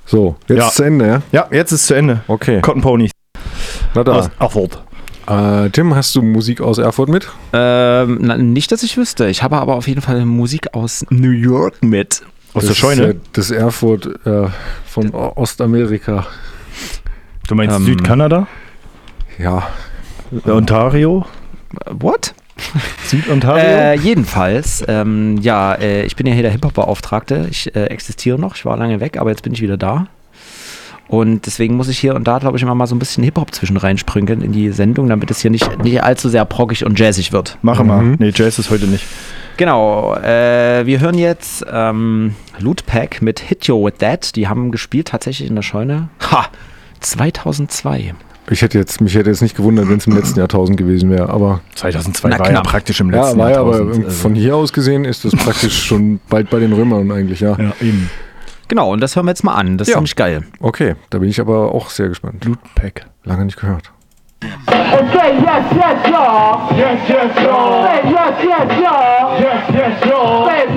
So, jetzt zu Ende, ja? Ja, jetzt ist zu Ende. Okay. Cotton Ponies. Na da. Aus Erfurt. Tim, hast du Musik aus Erfurt mit? Nicht, dass ich wüsste. Ich habe aber auf jeden Fall Musik aus New York mit. Aus der Scheune? Ist ja das Erfurt von Ostamerika. Du meinst Südkanada? Ja. Ontario? What? Süd-Ontario? Jedenfalls, ich bin ja hier der Hip-Hop-Beauftragte. Ich existiere noch, ich war lange weg, aber jetzt bin ich wieder da. Und deswegen muss ich hier und da, glaube ich, immer mal so ein bisschen Hip-Hop zwischen reinsprüngeln in die Sendung, damit es hier nicht allzu sehr proggig und jazzig wird. Mache mal. Nee, Jazz ist heute nicht. Genau, wir hören jetzt Loot Pack mit Hit You With That. Die haben gespielt tatsächlich in der Scheune. 2002. Mich hätte jetzt nicht gewundert, wenn es im letzten Jahrtausend gewesen wäre, aber 2002 war ja praktisch im letzten Jahr. Jahrtausend. Aber von hier aus gesehen ist das praktisch schon bald bei den Römern eigentlich, ja. Ja, eben. Genau, und das hören wir jetzt mal an. Das ist ziemlich geil. Okay, da bin ich aber auch sehr gespannt. Loot Pack. Lange nicht gehört. Okay, yes, yes, y'all. Yes, yes, y'all. Say yes, yes, y'all. Yes, yes, y'all. Say